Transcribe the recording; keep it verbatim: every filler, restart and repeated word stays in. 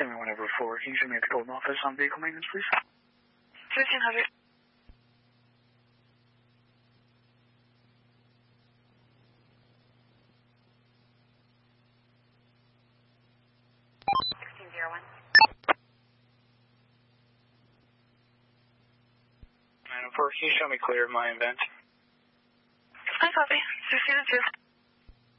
Timmy one over four. Can you show me at the Golden office on vehicle maintenance, please? fifteen hundred. sixteen zero one. nine oh four, can you show me clear of my event? I copy. sixteen and two.